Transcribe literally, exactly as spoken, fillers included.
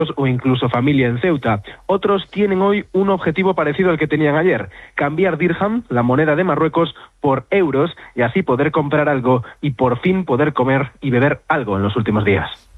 o incluso familia en Ceuta. Otros tienen hoy un objetivo parecido al que tenían ayer: cambiar dirham, la moneda de Marruecos, por euros y así poder comprar algo y por fin poder comer y beber algo en los últimos días.